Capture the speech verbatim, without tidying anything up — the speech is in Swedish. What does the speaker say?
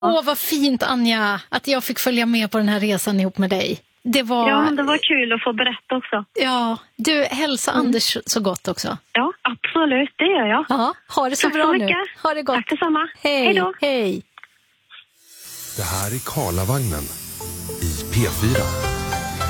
Åh, vad fint, Anja, att jag fick följa med på den här resan ihop med dig. Det var... Ja, det var kul att få berätta också. Ja, du, hälsa mm. Anders så gott också. Ja, absolut, det gör jag. Ja, ha det så Tack bra så nu. mycket. Ha det gott. Tack detsamma. Hej, hej då. Hej. Det här är Karlavagnen i P fyra.